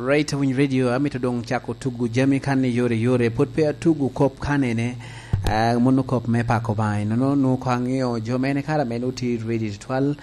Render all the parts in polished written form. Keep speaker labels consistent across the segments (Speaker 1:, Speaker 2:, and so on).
Speaker 1: Right when radio amito dong chako tugu jami kan yore put pe tugu kop kanene mono kop me pa ko bai no kwangio jomene kara menuti ready 12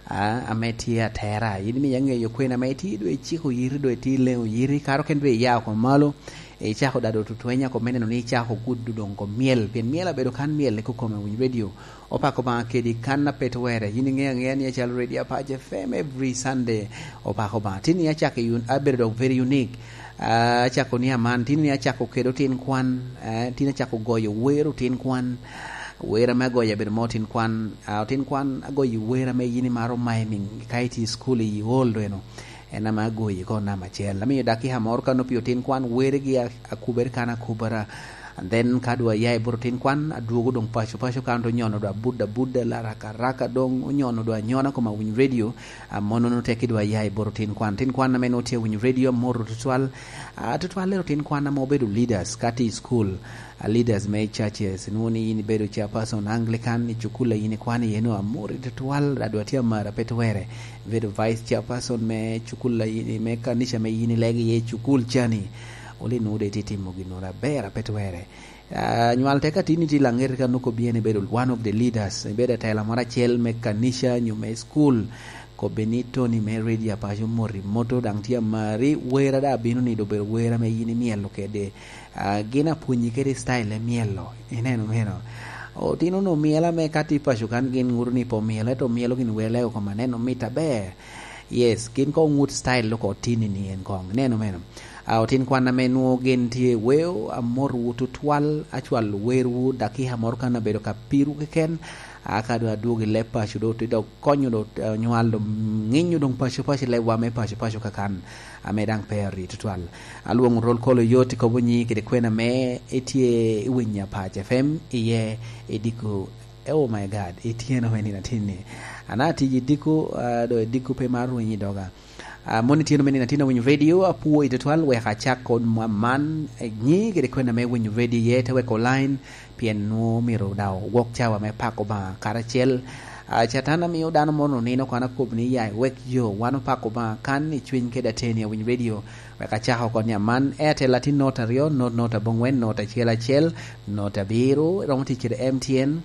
Speaker 1: ameti atera yini mi yange yokwena meti do chiko yiri do ti leo yiri karo ken be ya ko malo e chako dado tutwenya ko meneno ni chako guddu don ko miel pen miela bedo kan miel ko come when radio opa ko ba kedi kanna petwere yini nge ni chal radio pa je fm every sunday opa ko ba tini ya chako yun abedo very unique chako ni aman tini ya chako kedo tin kwan tini chako goyo wero tin kwan wera ma goya bedo motin kwan tin kwan goyo wera me yini maro miming kaiti school yi holdo eno ena ma goyi ko na machel lami daki hamor kanu piotin kwan were gi akuber kana kubara and then kadwa yai protein kwan adugo dong pasho kanto nyono do budda la raka dong nyono do nyona ko ma win radio mono no tekidwa yai protein kwan tin kwan na menote win radio moro tutwal lero tin kwan na mobedo leaders kati school leaders may churches nuni yini bedo chairperson Anglican ni chukula yini kwani yeno amori tutwal adwatia mara petwere vedo vice chairperson me chukula yini me kanisha me yini legi ye chukul chani oli nude titi moginora bera petwere nyual teka tini ti langer ka nuko biene bedo one of the leaders beda tela mara chel me kanisha nyume school ko benito ni me ready apajo mori moto dang tia mari wera da binu ni do be wera me yini mielo kede gina punyi kede style mielo ineno meno o tino no miela me kati pashukan gin ngurni po mielo to mielo gin wele ko maneno mita be yes gin ko ngut style loko tini ni en kong neno meno tin kwana menu genti weo amor wutu twal actual weru daki hamor kana bedo kapiru ken akado adugi lepa shudo to konyo do nyualdo nginyu dong pashu le wame pashu kakan amedang peri twal aluong rol kolo yoti ko bunyi kede kwena me etie winya pa fm iye ediko oh my god etie no menina tinni anati jidiko do ediko pe maru nyi doga monitino menina tina when radio apuo itotwal we hachak kon man nyi gede kwena me when radio yete we ko line pien no miro daw wok chawa me pako ba karachel chatana mi udano mono nino kana kubni yai wek yo wano pako ba kan ni chwin keda tenia when radio we kachaho kon man airtel latin nota rio nota bongwen nota chel nota biro romti chede mtn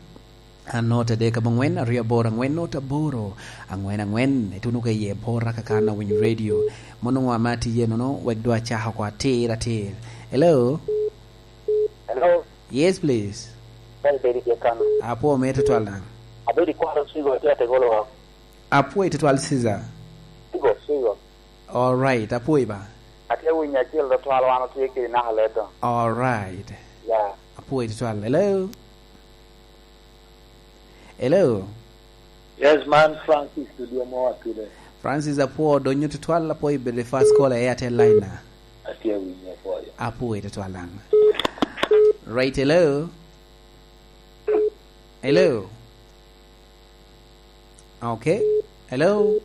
Speaker 1: nota de kabangwen ria bora ngwen nota boro angwen tunuke ye bora kakana when radio mono wa mati ye no wedwa chaha kwa tira hello yes please
Speaker 2: well baby yakana
Speaker 1: apo meto twala
Speaker 2: abedi kwa sigo tete golo
Speaker 1: apo itwal siza
Speaker 2: sigo
Speaker 1: all right apo iba
Speaker 2: ate winya jil do twala wano tike na haledo
Speaker 1: all right
Speaker 2: yeah
Speaker 1: apo itwala hello
Speaker 2: yes man Francis studio mo atule
Speaker 1: Francis apo donyo tutwala apo ibe the first call airtel line
Speaker 2: ate winya for you
Speaker 1: apo itwala right hello okay hello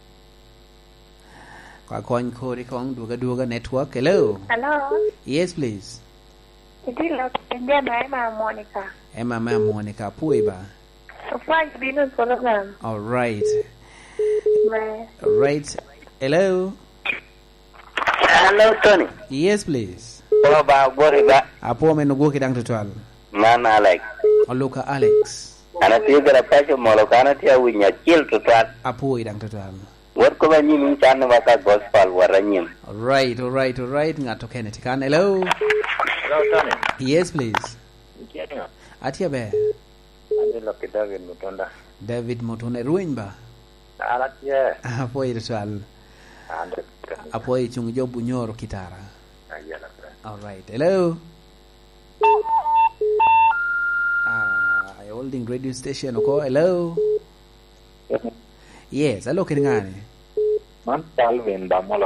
Speaker 1: kwa kon kori kong duga network hello yes please
Speaker 3: Itilo ndia
Speaker 1: Emma Monica puiba
Speaker 3: Frank binu program
Speaker 1: all right hello
Speaker 2: Tony
Speaker 1: yes please
Speaker 2: ba goriba
Speaker 1: apo menugo kidang tutwal
Speaker 2: mana like
Speaker 1: Luka Alex
Speaker 2: ana tigara pasho molo kana tia winya kill tutwal
Speaker 1: apo idang tutwal
Speaker 2: what ko banyi min tan waka gospel waranyim
Speaker 1: all right ngato Kenneth kan hello
Speaker 2: Tony
Speaker 1: yes please atia be
Speaker 2: adilo kidagen
Speaker 1: David Mutone ruinba
Speaker 2: alatia
Speaker 1: apo itwal apo chung jobu nyoro kitara all right hello holding radio station oko hello yes hello kingane
Speaker 2: man talven ba mola